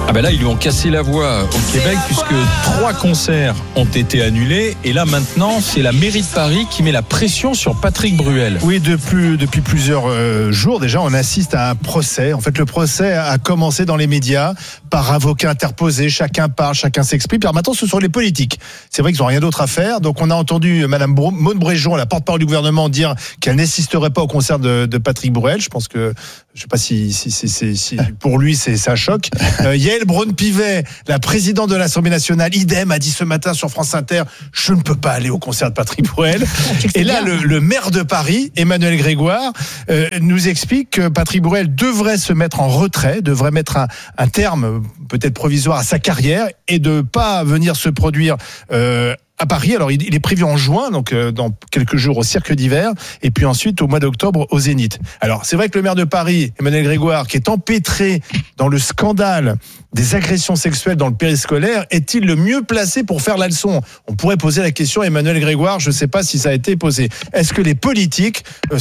Ah ben là, ils lui ont cassé la voix au Québec puisque 3 concerts ont été annulés. Et là, maintenant, c'est la mairie de Paris qui met la pression sur Patrick Bruel. Oui, depuis plusieurs jours déjà, on assiste à un procès. En fait, le procès a commencé dans les médias par avocat interposé. Chacun parle, chacun s'exprime. Alors maintenant, ce sont les politiques. C'est vrai qu'ils n'ont rien d'autre à faire. Donc, on a entendu Madame Maude Bréjon, la porte-parole du gouvernement, dire qu'elle n'assisterait pas au concert de Patrick Bruel. Je pense que, je sais pas si pour lui, c'est un choc. Yael Braun-Pivet, la présidente de l'Assemblée nationale, idem, a dit ce matin sur France Inter, je ne peux pas aller au concert de Patrick Bruel. Et là, le maire de Paris, Emmanuel Grégoire, nous explique que Patrick Bruel devrait se mettre en retrait, devrait mettre un terme peut-être provisoire à sa carrière et de pas venir se produire à Paris. Alors, il est prévu en juin, donc dans quelques jours au Cirque d'Hiver, et puis ensuite au mois d'octobre au Zénith. Alors, c'est vrai que le maire de Paris, Emmanuel Grégoire, qui est empêtré dans le scandale des agressions sexuelles dans le périscolaire, est-il le mieux placé pour faire la leçon ? On pourrait poser la question à Emmanuel Grégoire, je ne sais pas si ça a été posé. Est-ce que les politiques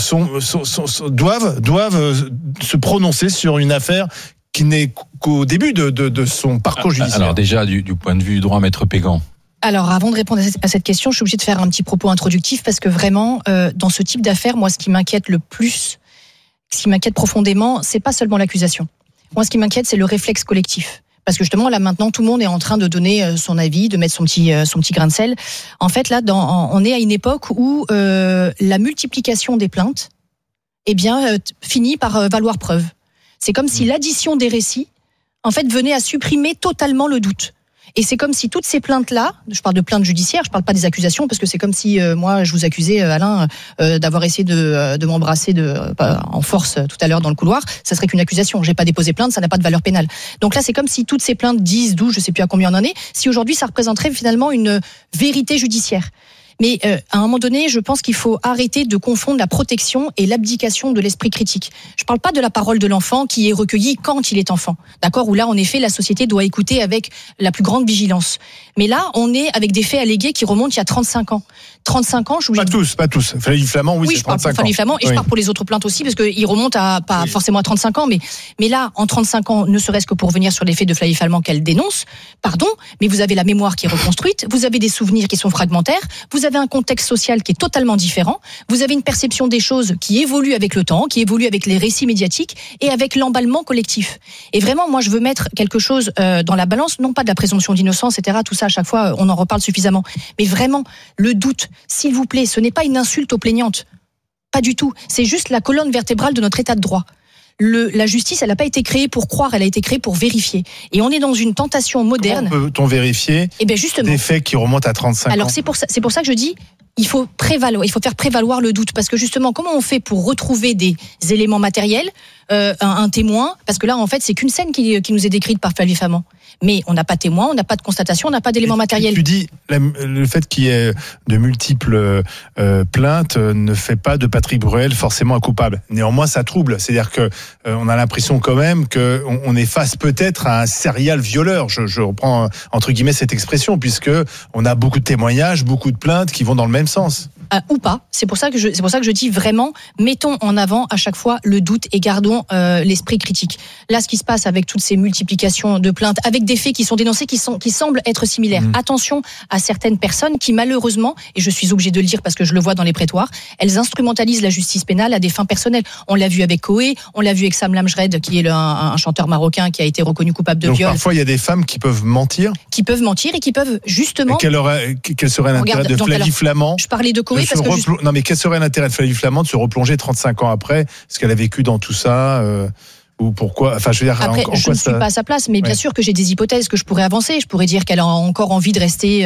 doivent se prononcer sur une affaire qui n'est qu'au début de son parcours judiciaire ? Alors déjà, du point de vue du droit, Maître Pégan. Alors, avant de répondre à cette question, je suis obligée de faire un petit propos introductif parce que vraiment, dans ce type d'affaires, moi, ce qui m'inquiète le plus, ce qui m'inquiète profondément, c'est pas seulement l'accusation. Moi, ce qui m'inquiète, c'est le réflexe collectif. Parce que justement, là, maintenant, tout le monde est en train de donner son avis, de mettre son petit grain de sel. En fait, là, on est à une époque où la multiplication des plaintes, finit par valoir preuve. C'est comme si l'addition des récits, en fait, venait à supprimer totalement le doute. Et c'est comme si toutes ces plaintes-là, je parle de plaintes judiciaires, je parle pas des accusations, parce que c'est comme si moi je vous accusais, Alain, d'avoir essayé de m'embrasser en force tout à l'heure dans le couloir. Ça serait qu'une accusation. J'ai pas déposé plainte, ça n'a pas de valeur pénale. Donc là, c'est comme si toutes ces plaintes 10, 12, je sais plus à combien on en est, si aujourd'hui ça représenterait finalement une vérité judiciaire. Mais à un moment donné, je pense qu'il faut arrêter de confondre la protection et l'abdication de l'esprit critique. Je parle pas de la parole de l'enfant qui est recueillie quand il est enfant, d'accord ? Où là, en effet, la société doit écouter avec la plus grande vigilance. Mais là, on est avec des faits allégués qui remontent il y a 35 ans. 35 ans, je vous Pas tous. Flavie Flament, oui, c'est 35 ans. Oui, je parle pour Flavie Flament et je parle pour les autres plaintes aussi, parce qu'ils remontent à pas forcément à 35 ans, mais là, en 35 ans, ne serait-ce que pour revenir sur les faits de Flavie Flament qu'elle dénonce, mais vous avez la mémoire qui est reconstruite, vous avez des souvenirs qui sont fragmentaires, vous avez un contexte social qui est totalement différent, vous avez une perception des choses qui évolue avec le temps, qui évolue avec les récits médiatiques et avec l'emballement collectif. Et vraiment, moi, je veux mettre quelque chose dans la balance, non pas de la présomption d'innocence, etc., tout ça, à chaque fois, on en reparle suffisamment, mais vraiment, le doute, s'il vous plaît, ce n'est pas une insulte aux plaignantes. Pas du tout. C'est juste la colonne vertébrale de notre état de droit. La justice, elle n'a pas été créée pour croire, elle a été créée pour vérifier. Et on est dans une tentation moderne. Comment peut-on vérifier des faits qui remontent à 35 ans ? Alors c'est pour ça que je dis, il faut faire prévaloir le doute, parce que justement, comment on fait pour retrouver des éléments matériels, un témoin, parce que là, en fait, c'est qu'une scène qui nous est décrite par Flavie Flament. Mais on n'a pas de témoin, on n'a pas de constatation, on n'a pas d'éléments matériels. Tu dis, le fait qu'il y ait de multiples plaintes ne fait pas de Patrick Bruel forcément un coupable. Néanmoins, ça trouble. C'est-à-dire que on a l'impression quand même qu'on est face peut-être à un serial violeur. Je reprends entre guillemets cette expression, puisque on a beaucoup de témoignages, beaucoup de plaintes qui vont dans le même sens. Ou pas. C'est pour ça que je dis vraiment, mettons en avant à chaque fois le doute et gardons l'esprit critique. Là, ce qui se passe avec toutes ces multiplications de plaintes, avec des faits qui sont dénoncés, qui semblent être similaires. Attention à certaines personnes qui, malheureusement, et je suis obligée de le dire parce que je le vois dans les prétoires, elles instrumentalisent la justice pénale à des fins personnelles. On l'a vu avec Koé, on l'a vu avec Sam Lamjred, qui est un chanteur marocain qui a été reconnu coupable de viol. Parfois, il y a des femmes qui peuvent mentir. Qui peuvent mentir et qui peuvent justement... Quel serait l'intérêt de Flavie Flament ? Je parlais de Koé parce que... Non, mais quel serait l'intérêt de Flavie Flament de se replonger 35 ans après ce qu'elle a vécu dans tout ça ou pourquoi ? Enfin, je veux dire, après, je ne suis pas à sa place, mais bien sûr que j'ai des hypothèses que je pourrais avancer. Je pourrais dire qu'elle a encore envie de rester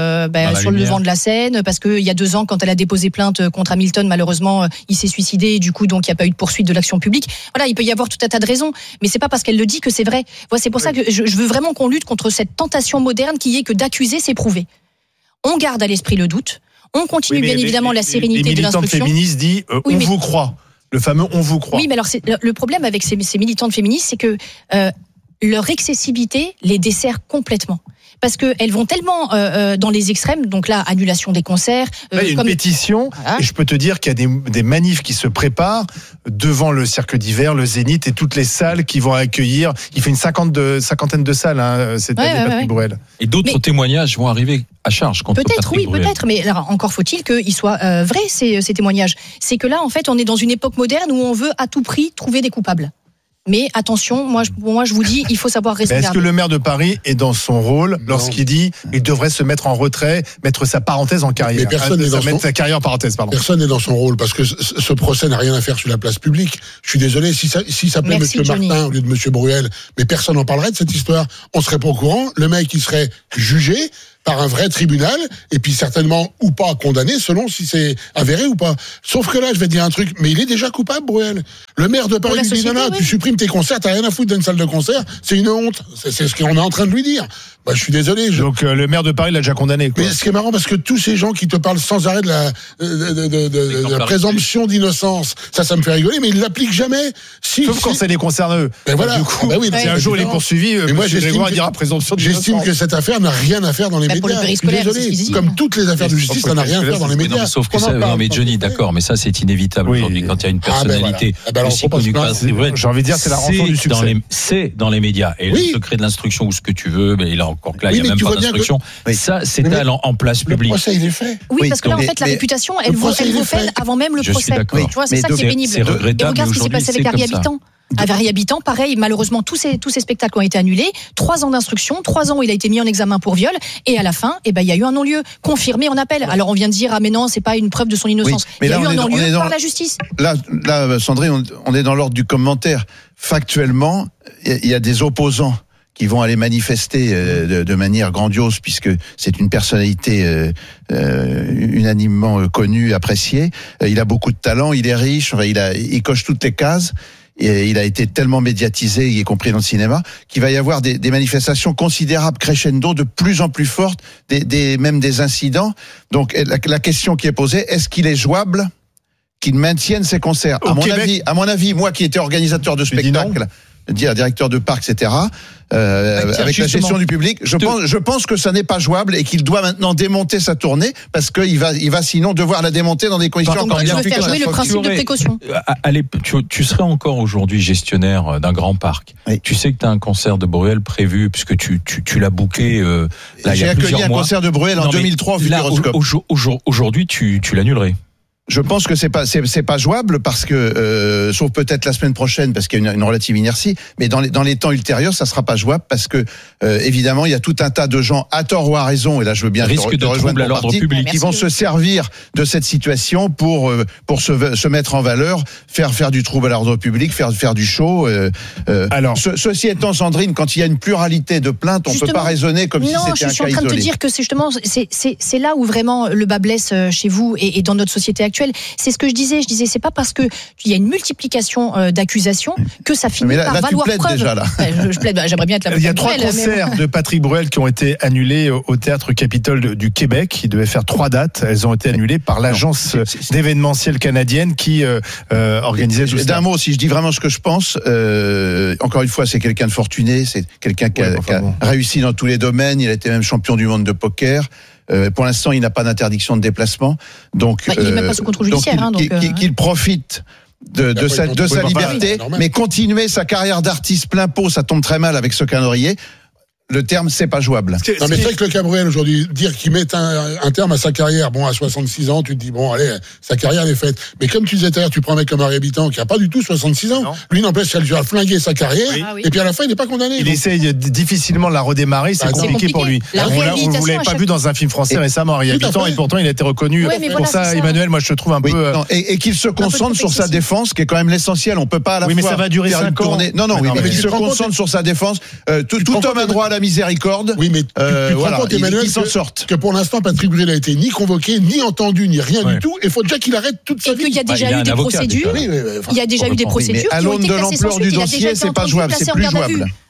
sur le devant de la scène, parce qu'il y a 2 ans, quand elle a déposé plainte contre Hamilton, malheureusement, il s'est suicidé, et du coup, donc, il n'y a pas eu de poursuite de l'action publique. Voilà, il peut y avoir tout un tas de raisons, mais c'est pas parce qu'elle le dit que c'est vrai. Voilà, c'est pour ça que je veux vraiment qu'on lutte contre cette tentation moderne qui est que d'accuser, c'est prouver. On garde à l'esprit le doute. On continue bien évidemment la sérénité de l'instruction. Les militantes féministes disent on vous croit. Le fameux on vous croit. Oui, mais alors le problème avec ces militantes féministes, c'est que leur accessibilité les dessert complètement. parce que elles vont tellement dans les extrêmes. Donc là, annulation des concerts. Là, il y a une pétition, et je peux te dire qu'il y a des manifs qui se préparent devant le Cirque d'Hiver, le Zénith et toutes les salles qui vont accueillir. Il fait une cinquantaine de salles cette année, Patrick Bruel. Et d'autres témoignages vont arriver à charge contre Peut-être, Patrick Bruel. peut-être, mais alors, encore faut-il qu'ils soient vrais, ces témoignages. C'est que là, en fait, on est dans une époque moderne où on veut à tout prix trouver des coupables. Mais attention, moi je vous dis, il faut savoir rester. Est-ce que le maire de Paris est dans son rôle lorsqu'il dit il devrait se mettre en retrait, mettre sa parenthèse en carrière? Mais personne n'est dans sa carrière en parenthèse, pardon. Personne n'est dans son rôle parce que ce procès n'a rien à faire sur la place publique. Je suis désolé, si s'appelait Monsieur Martin au lieu de Monsieur Bruel, mais personne n'en parlerait de cette histoire. On serait pas au courant. Le mec, il serait jugé par un vrai tribunal, et puis certainement ou pas condamné, selon si c'est avéré ou pas. Sauf que là, je vais te dire un truc, mais il est déjà coupable, Bruel. Le maire de Paris lui dit, non, tu supprimes tes concerts, t'as rien à foutre d'une salle de concert, c'est une honte. C'est ce qu'on est en train de lui dire. Bah, je suis désolé. Donc le maire de Paris l'a déjà condamné, quoi. Mais ce qui est marrant, parce que tous ces gens qui te parlent sans arrêt de la présomption d'innocence, ça me fait rigoler, mais ils l'appliquent jamais. Sauf quand ça les concerne eux. Ben voilà. Du coup, si un jour il est poursuivi, moi j'estime que cette affaire n'a rien à faire dans les médias. Désolé, comme toutes les affaires de justice, ça n'a rien à faire dans les médias. Sauf que ça, non mais Johnny, d'accord, mais ça c'est inévitable aujourd'hui quand il y a une personnalité aussi connue que Patrick Bruel. J'ai envie de dire, c'est la rançon du succès. C'est dans les médias. Et le secret de l'instruction ou ce que tu veux, mais il a encore que là, il n'y a même pas d'instruction. Ça, c'est en place publique. Le procès, il est fait. Oui, parce que là, en fait, la réputation, elle vaut faite avant même le procès. Tu vois, c'est ça qui est pénible. C'est regrettable. Et regarde ce qui s'est passé avec Harry Habitant. Harry Habitant, pareil, malheureusement, tous ces spectacles ont été annulés. 3 ans d'instruction, 3 ans où il a été mis en examen pour viol, et à la fin, il y a eu un non-lieu confirmé en appel. Alors on vient de dire, ah mais non, c'est pas une preuve de son innocence. Il y a eu un non-lieu par la justice. Là, Sandrine, on est dans l'ordre du commentaire. Factuellement, il y a des opposants qui vont aller manifester de manière grandiose, puisque c'est une personnalité unanimement connue, appréciée. Il a beaucoup de talent, il est riche, il coche toutes les cases. Et il a été tellement médiatisé, y compris dans le cinéma, qu'il va y avoir des manifestations considérables, crescendo, de plus en plus fortes, même des incidents. Donc la question qui est posée, est-ce qu'il est jouable qu'il maintienne ses concerts? À mon avis, moi qui étais organisateur de spectacles, directeur de parc, etc., avec la gestion du public, je pense que ça n'est pas jouable et qu'il doit maintenant démonter sa tournée, parce qu'il va sinon devoir la démonter dans des conditions encore bien plus catastrophiques. Le principe de précaution. Allez, tu serais encore aujourd'hui gestionnaire d'un grand parc. Oui. Tu sais que tu as un concert de Bruel prévu, puisque tu l'as booké là, il y a plusieurs mois. J'ai accueilli un concert de Bruel en 2003 au Futuroscope. Aujourd'hui, tu l'annulerais. Je pense que c'est pas jouable parce que sauf peut-être la semaine prochaine parce qu'il y a une relative inertie, mais dans les temps ultérieurs ça sera pas jouable parce que évidemment il y a tout un tas de gens à tort ou à raison, et là je veux bien te rejoindre à l'ordre public, qui vont se servir de cette situation pour se mettre en valeur, faire du trouble à l'ordre public, faire du show. Alors ceci étant, Sandrine, quand il y a une pluralité de plaintes, on peut pas raisonner comme si c'était un cas isolé. Non, je suis en train de te dire que c'est là où vraiment le bas blesse chez vous et dans notre société actuelle. C'est ce que je disais, c'est pas parce que il y a une multiplication d'accusations que ça finit par valoir preuve. Déjà, là. Je plaide, j'aimerais bien être la. Il y a 3 concerts de Patrick Bruel qui ont été annulés au Théâtre Capitole du Québec. Il devait faire 3 dates. Elles ont été annulées par l'agence d'événementiel canadienne qui organisait tout ça. D'un mot, si je dis vraiment ce que je pense, encore une fois, c'est quelqu'un de fortuné, c'est quelqu'un qui a réussi dans tous les domaines. Il a été même champion du monde de poker. Pour l'instant, il n'a pas d'interdiction de déplacement, donc il n'est même pas sous contrôle judiciaire. Qu'il profite de sa liberté, mais continuer sa carrière d'artiste plein pot, ça tombe très mal avec ce calendrier. Le terme, c'est pas jouable. Non, mais c'est vrai que le Cabrel aujourd'hui, dire qu'il met un terme à sa carrière, bon, à 66 ans, tu te dis, bon, allez, sa carrière est faite. Mais comme tu disais tout à l'heure, tu prends un mec comme Harry Habitant qui a pas du tout 66 ans. Non. Lui, n'empêche qu'elle lui a flingué sa carrière. Oui. Et puis à la fin, il n'est pas condamné. Il essaye difficilement de la redémarrer, c'est compliqué pour lui. On ne l'avait pas vu dans un film français récemment, Harry Habitant, et pourtant il a été reconnu. Pour ça, Emmanuel, moi je te trouve un peu. Et qu'il se concentre sur sa défense, qui est quand même l'essentiel. On peut pas à la fois. Oui, mais ça va durer 5 ans. Non, mais qu'il se concentre sur sa défense. Tout homme a droit à la miséricorde. Oui, mais tu prends compte, Emmanuel, que pour l'instant, Patrick Bruel n'a été ni convoqué, ni entendu, ni rien du tout. Il faut déjà qu'il arrête toute sa vie. Il y a déjà eu des procédures. Il y a déjà eu des procédures. À l'aune de l'ampleur du dossier, c'est pas jouable, c'est plus jouable.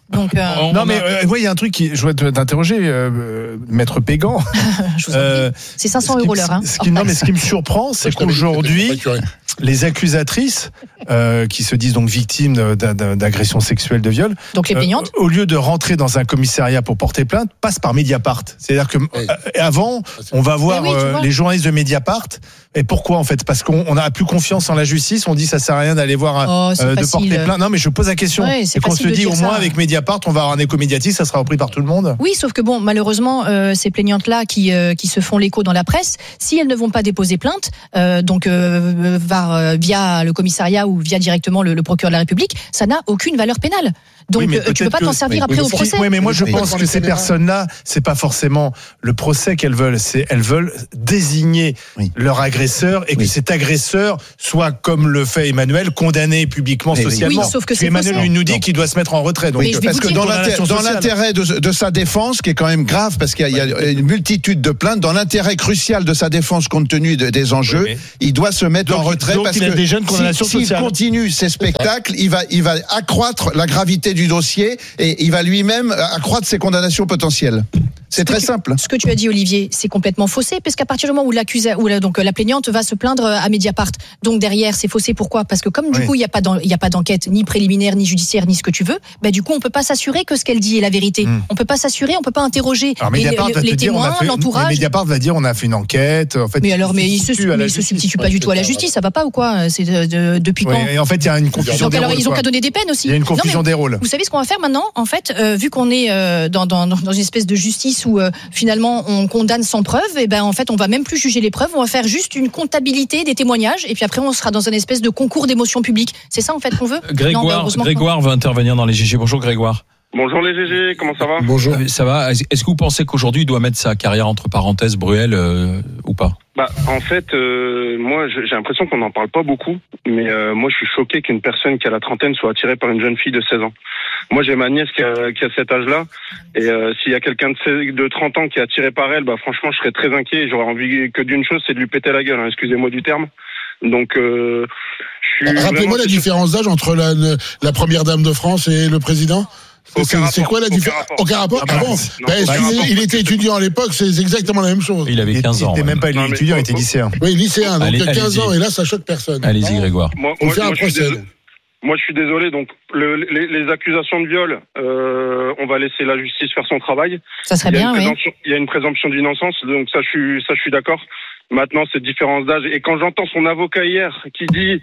Donc, non, mais il y a un truc qui, je voudrais t'interroger, Maître Pégan. Je vous en prie. C'est 500 € l'heure. Ce qui me surprend, c'est qu'aujourd'hui, les accusatrices, qui se disent donc victimes d'agressions sexuelles, de viol, donc les plaignantes, au lieu de rentrer dans un commissariat pour porter plainte, passent par Mediapart. C'est-à-dire que avant, on va voir les journalistes de Mediapart. Et pourquoi en fait? Parce qu'on n'a plus confiance en la justice. On dit ça sert à rien d'aller voir de porter plainte. Non, mais je pose la question. Et qu'on se dit au moins avec Mediapart, on va avoir un écho médiatique, ça sera repris par tout le monde. Oui, sauf que bon, malheureusement, ces plaignantes-là qui se font l'écho dans la presse, si elles ne vont pas déposer plainte, via le commissariat ou via directement le procureur de la République, ça n'a aucune valeur pénale. Donc tu peux pas t'en servir après au procès. Oui, mais moi je pense que ces personnes-là, c'est pas forcément le procès qu'elles veulent, elles veulent désigner leur agresseur et que cet agresseur soit, comme le fait Emmanuel, condamné publiquement socialement. Oui, sauf que Emmanuel nous dit qu'il doit se mettre en retrait. Donc, parce que dans l'intérêt de sa défense, qui est quand même grave, parce qu'il y a une multitude de plaintes, dans l'intérêt crucial de sa défense compte tenu des enjeux, il doit se mettre en retrait parce que s'il continue ces spectacles, il va accroître la gravité du dossier et il va lui-même accroître ses condamnations potentielles. C'est très simple. Ce que tu as dit, Olivier, c'est complètement faussé, parce qu'à partir du moment où la plaignante va se plaindre à Mediapart, donc derrière c'est faussé. Pourquoi? Parce que comme du coup il y a pas d'enquête ni préliminaire, ni judiciaire, ni ce que tu veux, du coup on peut pas s'assurer que ce qu'elle dit est la vérité. On peut pas s'assurer, on peut pas interroger les témoins, l'entourage. Mediapart va dire on a fait une enquête. En fait, mais alors, il se substitue pas du tout à la justice, ça va pas ou quoi? C'est depuis quand? Et en fait il y a une confusion. Donc alors ils ont qu'à donner des peines aussi. Il y a une confusion des rôles. Vous savez ce qu'on va faire maintenant? En fait, vu qu'on est dans une espèce de justice où finalement on condamne sans preuve, et en fait on va même plus juger les preuves, on va faire juste une comptabilité des témoignages et puis après on sera dans une espèce de concours d'émotions publiques. C'est ça en fait qu'on veut? Grégoire va intervenir dans les GG. Bonjour Grégoire. Bonjour les GG, comment ça va? Bonjour. Ça va. Est-ce que vous pensez qu'aujourd'hui il doit mettre sa carrière entre parenthèses, Bruel, ou pas? En fait, moi j'ai l'impression qu'on n'en parle pas beaucoup, mais moi je suis choqué qu'une personne qui a la trentaine soit attirée par une jeune fille de 16 ans. Moi j'ai ma nièce qui a cet âge-là, et s'il y a quelqu'un de 30 ans qui est attiré par elle, franchement je serais très inquiet, j'aurais envie que d'une chose, c'est de lui péter la gueule, excusez-moi du terme. Donc rappelez-moi la différence d'âge entre la première dame de France et le président. C'est quoi la différence? Aucun rapport. Ah bon? Il était étudiant à l'époque, c'est exactement la même chose. Il avait 15 ans. Il n'était même pas étudiant, il était lycéen. Oui, lycéen, donc 15 ans, et là ça choque personne. Allez-y Grégoire. On fait un procès. Moi je suis désolé, donc les accusations de viol, on va laisser la justice faire son travail. Ça serait bien, oui. Il y a une présomption d'innocence, donc ça je suis d'accord. Maintenant cette différence d'âge, et quand j'entends son avocat hier qui dit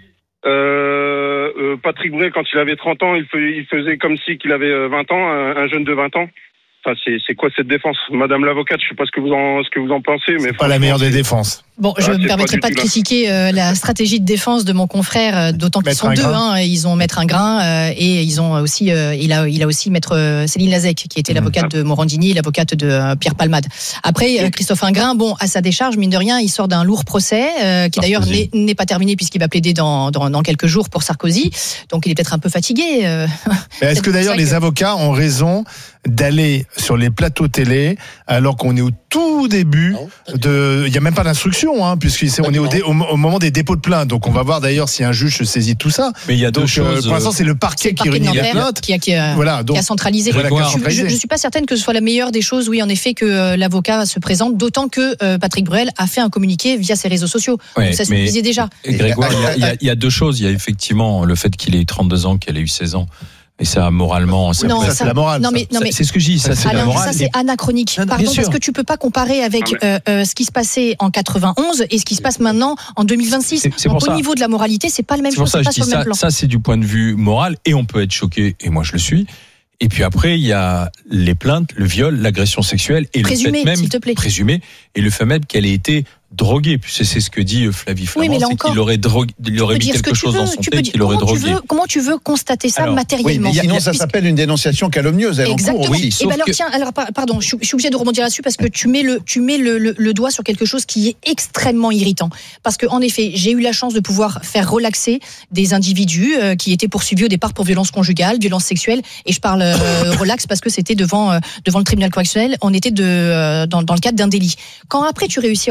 Patrick Bruel, quand il avait 30 ans, il faisait comme si qu'il avait 20 ans, un jeune de 20 ans. Enfin, c'est quoi cette défense? Madame l'avocate, je sais pas ce que vous en pensez, mais c'est pas la meilleure des défenses. Bon, je ne me permettrai pas de critiquer la stratégie de défense de mon confrère, d'autant qu'ils sont deux. Ils ont Maître Ingrain et ils ont aussi, il a aussi Maître Céline Lazec, qui était l'avocate de Morandini, l'avocate de Pierre Palmade. Après, Christophe Ingrain, à sa décharge, mine de rien, il sort d'un lourd procès qui d'ailleurs n'est pas terminé puisqu'il va plaider dans quelques jours pour Sarkozy. Donc il est peut-être un peu fatigué. Est-ce que d'ailleurs les avocats ont raison d'aller sur les plateaux télé alors qu'on est au tout début il n'y a même pas d'instruction, puisqu'on est au moment des dépôts de plainte. Donc on va voir d'ailleurs si un juge se saisit de tout ça. Mais il y a deux choses. Pour l'instant, c'est le parquet qui réunit la plainte, qui a centralisé. Je ne suis pas certaine que ce soit la meilleure des choses, en effet, que l'avocat se présente, d'autant que Patrick Bruel a fait un communiqué via ses réseaux sociaux. Donc ça suffisait déjà. Grégoire, il y a deux choses. Il y a effectivement le fait qu'il ait 32 ans, qu'elle ait eu 16 ans. Et ça, moralement, c'est la morale. Non, mais c'est ce que je dis, ça, c'est la morale. Ça, c'est anachronique. Pardon, parce que tu peux pas comparer avec ce qui se passait en 91 et ce qui se passe maintenant en 2026. Donc, au niveau de la moralité, c'est pas le même chose. C'est pas sur le même plan. Ça, c'est du point de vue moral, et on peut être choqué, et moi je le suis. Et puis après, il y a les plaintes, le viol, l'agression sexuelle, et présumé, le fait même, s'il te plaît. Présumé, et le fait même qu'elle ait été drogué. C'est ce que dit Flavie Florent, c'est qu'il aurait mis quelque chose dans son thé, qu'il aurait drogué. Comment tu veux constater ça matériellement? Oui, mais sinon, ça s'appelle une dénonciation calomnieuse. Exactement. Pardon, je suis obligée de rebondir là-dessus parce que tu mets le doigt sur quelque chose qui est extrêmement irritant. Parce que, en effet, j'ai eu la chance de pouvoir faire relaxer des individus qui étaient poursuivis au départ pour violence conjugale, violence sexuelle, et je parle relax parce que c'était devant le tribunal correctionnel. On était dans le cadre d'un délit. Quand après tu réussis à obtenir une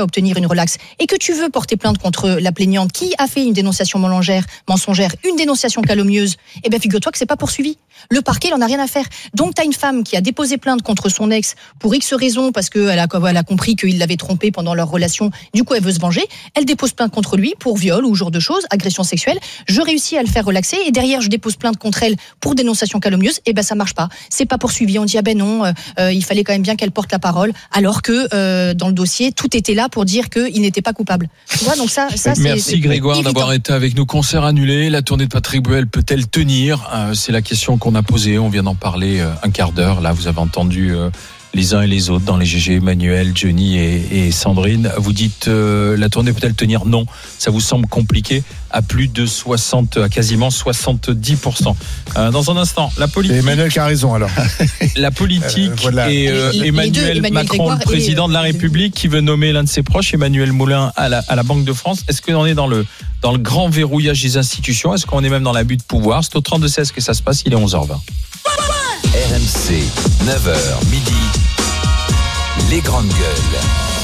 relaxe, et que tu veux porter plainte contre la plaignante qui a fait une dénonciation mensongère, une dénonciation calomnieuse, eh bien figure-toi que c'est pas poursuivi. Le parquet, il en a rien à faire. Donc t'as une femme qui a déposé plainte contre son ex pour X raisons, parce qu'elle a compris qu'il l'avait trompée pendant leur relation, du coup elle veut se venger, elle dépose plainte contre lui pour viol ou genre de choses, agression sexuelle, je réussis à le faire relaxer, et derrière je dépose plainte contre elle pour dénonciation calomnieuse, et ben ça marche pas, c'est pas poursuivi, on dit ah ben non, il fallait quand même bien qu'elle porte la parole, alors que dans le dossier, tout était là pour dire qu'il n'était pas coupable. Tu vois, donc ça Merci Grégoire évident. d'avoir été avec nous. Concert annulé, la tournée de Patrick Bruel peut-elle tenir ? C'est la question qu'on a posée, on vient d'en parler un quart d'heure. Là, vous avez entendu les uns et les autres dans les GG, Emmanuel, Johnny et Sandrine. Vous dites la tournée peut-elle tenir ? Non, ça vous semble compliqué à plus de 60, à quasiment 70%. Dans un instant, la politique. Et Emmanuel qui a raison alors. La politique voilà. et Emmanuel Macron, Grégoire, le président de la République, qui veut nommer l'un de ses proches, Emmanuel Moulin, à la Banque de France. Est-ce qu'on est dans le grand verrouillage des institutions ? Est-ce qu'on est même dans l'abus de pouvoir ? C'est au 32-16 que ça se passe, il est 11h20. RMC, 9h midi, les grandes gueules.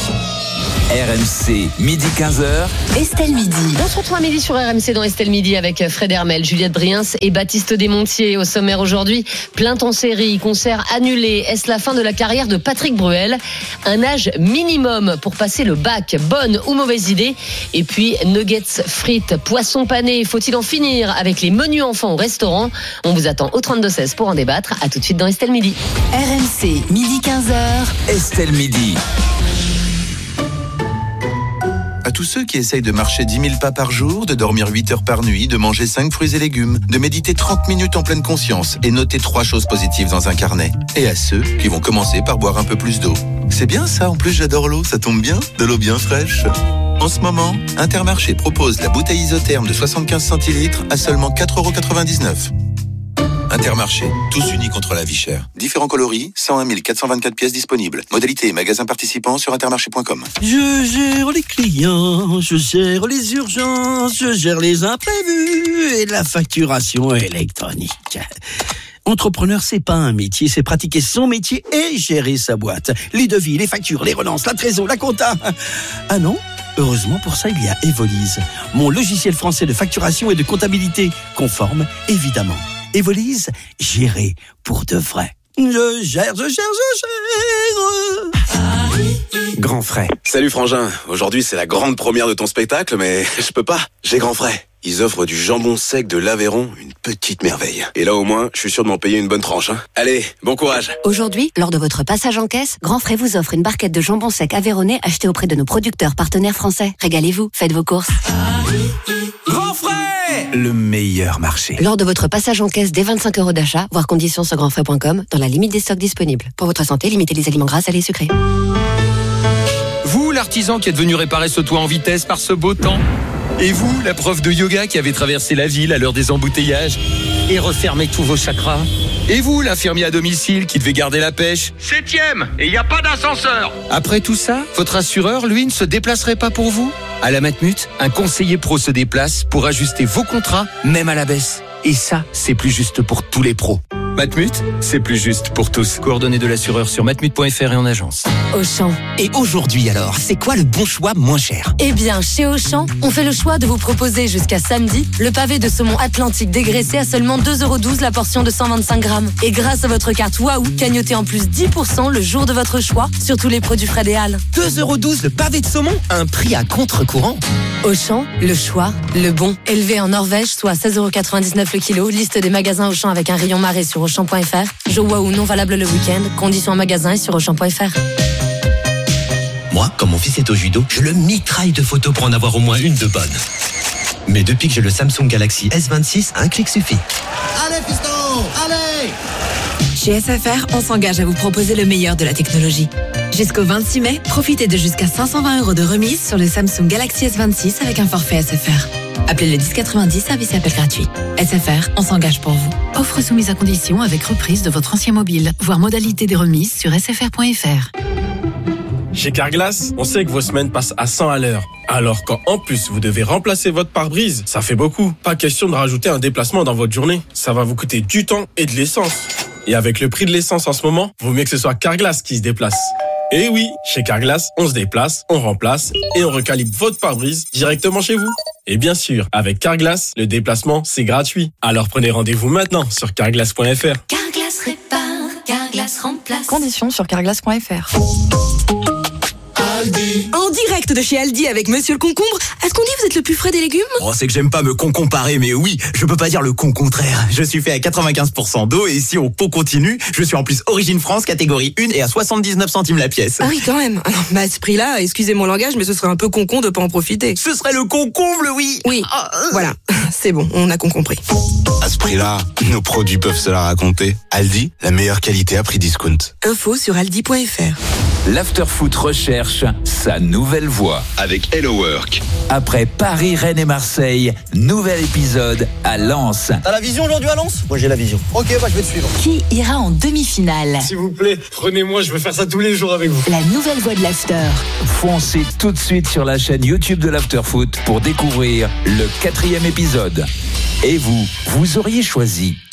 RMC, midi 15h. Estelle Midi. On se retrouve à midi sur RMC dans Estelle Midi avec Fred Hermel, Juliette Briens et Baptiste Desmontiers. Au sommaire aujourd'hui, plainte en série, concert annulé. Est-ce la fin de la carrière de Patrick Bruel ? Un âge minimum pour passer le bac, bonne ou mauvaise idée ? Et puis nuggets, frites, poissons panés. Faut-il en finir avec les menus enfants au restaurant ? On vous attend au 32-16 pour en débattre. À tout de suite dans Estelle Midi. RMC, midi 15h. Estelle Midi. À tous ceux qui essayent de marcher 10 000 pas par jour, de dormir 8 heures par nuit, de manger 5 fruits et légumes, de méditer 30 minutes en pleine conscience et noter 3 choses positives dans un carnet. Et à ceux qui vont commencer par boire un peu plus d'eau. C'est bien ça, en plus j'adore l'eau, ça tombe bien, de l'eau bien fraîche. En ce moment, Intermarché propose la bouteille isotherme de 75 centilitres à seulement 4,99 €. Intermarché, tous unis contre la vie chère. Différents coloris, 101 424 pièces disponibles. Modalité et magasins participants sur intermarché.com. Je gère les clients, je gère les urgences, je gère les imprévus et la facturation électronique. Entrepreneur, c'est pas un métier, c'est pratiquer son métier et gérer sa boîte. Les devis, les factures, les relances, la trésor, la compta. Ah non ? Heureusement, pour ça, il y a Evolise, mon logiciel français de facturation et de comptabilité, conforme, évidemment. Evolise, gérer pour de vrai. Je gère. Grand frais. Salut Frangin, aujourd'hui c'est la grande première de ton spectacle, mais je peux pas, j'ai Grand frais. Ils offrent du jambon sec de l'Aveyron, une petite merveille. Et là au moins, je suis sûr de m'en payer une bonne tranche. Allez, bon courage. Aujourd'hui, lors de votre passage en caisse, Grand Frais vous offre une barquette de jambon sec aveyronnais achetée auprès de nos producteurs partenaires français. Régalez-vous, faites vos courses. Grand frais ! Le meilleur marché. Lors de votre passage en caisse dès 25 € d'achat, voir conditions sur grandfrais.com, dans la limite des stocks disponibles. Pour votre santé, limitez les aliments gras, salés et sucrés. Vous, l'artisan qui êtes venu réparer ce toit en vitesse par ce beau temps. Et vous, la prof de yoga qui avez traversé la ville à l'heure des embouteillages et refermé tous vos chakras. Et vous, l'infirmier à domicile qui devait garder la pêche. 7e, et il n'y a pas d'ascenseur. Après tout ça, votre assureur, lui, ne se déplacerait pas pour vous ? À la Matmut, un conseiller pro se déplace pour ajuster vos contrats, même à la baisse. Et ça, c'est plus juste pour tous les pros. Matmut, c'est plus juste pour tous. Coordonnées de l'assureur sur matmut.fr et en agence. Auchan. Et aujourd'hui alors, c'est quoi le bon choix moins cher ? Eh bien, chez Auchan, on fait le choix de vous proposer jusqu'à samedi le pavé de saumon atlantique dégraissé à seulement 2,12 € la portion de 125 grammes. Et grâce à votre carte Waouh, cagnotez en plus 10% le jour de votre choix sur tous les produits Fred et Halles. 2,12 € le pavé de saumon ? Un prix contre-courant. Auchan, le choix, le bon. Élevé en Norvège, soit 16,99 € le kilo. Liste des magasins Auchan avec un rayon marée sur Auchan.fr. Jeux Waouh non valable le week-end. Conditions en magasin et sur Auchan.fr. Moi, quand mon fils est au judo, je le mitraille de photos pour en avoir au moins une de bonne. Mais depuis que j'ai le Samsung Galaxy S26, un clic suffit. Allez fiston, allez! Chez SFR, on s'engage à vous proposer le meilleur de la technologie. Jusqu'au 26 mai, profitez de jusqu'à 520 € de remise sur le Samsung Galaxy S26 avec un forfait SFR. Appelez le 1090, service et appel gratuit. SFR, on s'engage pour vous. Offre soumise à condition avec reprise de votre ancien mobile. Voir modalité des remises sur sfr.fr. Chez Carglass, on sait que vos semaines passent à 100 à l'heure. Alors quand en plus vous devez remplacer votre pare-brise, ça fait beaucoup. Pas question de rajouter un déplacement dans votre journée. Ça va vous coûter du temps et de l'essence. Et avec le prix de l'essence en ce moment, vaut mieux que ce soit Carglass qui se déplace. Et oui, chez Carglass, on se déplace, on remplace et on recalibre votre pare-brise directement chez vous. Et bien sûr, avec Carglass, le déplacement, c'est gratuit. Alors prenez rendez-vous maintenant sur carglass.fr. Carglass répare, Carglass remplace. Conditions sur carglass.fr. En direct de chez Aldi avec Monsieur le Concombre. Est-ce qu'on dit que vous êtes le plus frais des légumes? Oh, c'est que j'aime pas me comparer, mais oui, je peux pas dire le contraire. Je suis fait à 95% d'eau et si on continue, je suis en plus Origine France, catégorie 1 et à 79 centimes la pièce. Ah oui, quand même. Alors, à ce prix-là, excusez mon langage, mais ce serait un peu con de pas en profiter. Ce serait le concomble, oui. Oui, voilà. C'est bon, on a compris. À ce prix-là, nos produits peuvent se la raconter. Aldi, la meilleure qualité à prix discount. Info sur aldi.fr. L'Afterfoot recherche sa nouvelle voix avec Hello Work. Après Paris, Rennes et Marseille, nouvel épisode à Lens. T'as la vision aujourd'hui à Lens? Moi j'ai la vision. Ok, bah je vais te suivre. Qui ira en demi-finale? S'il vous plaît, prenez-moi, je veux faire ça tous les jours avec vous. La nouvelle voix de l'After. Foncez tout de suite sur la chaîne YouTube de l'Afterfoot pour découvrir le 4e épisode. Et vous auriez choisi qui ?